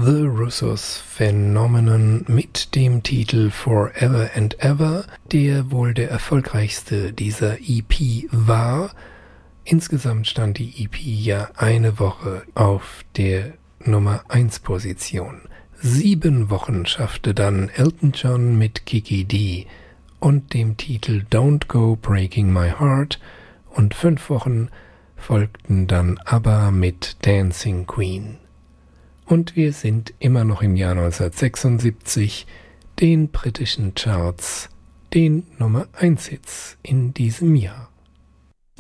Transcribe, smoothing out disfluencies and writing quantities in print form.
The Russos Phenomenon mit dem Titel Forever and Ever, der wohl der erfolgreichste dieser EP war. Insgesamt stand die EP ja eine Woche auf der Nummer 1 Position. 7 Wochen schaffte dann Elton John mit Kiki Dee und dem Titel Don't Go Breaking My Heart, und 5 Wochen folgten dann ABBA mit Dancing Queen. Und wir sind immer noch im Jahr 1976, den britischen Charts, den Nummer 1 Hits in diesem Jahr.